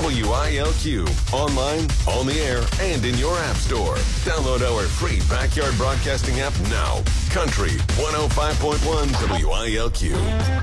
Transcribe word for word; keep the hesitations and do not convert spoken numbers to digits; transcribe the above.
W I L Q. Online, on the air, and in your app store. Download our free Backyard Broadcasting app now. Country one oh five point one W I L Q.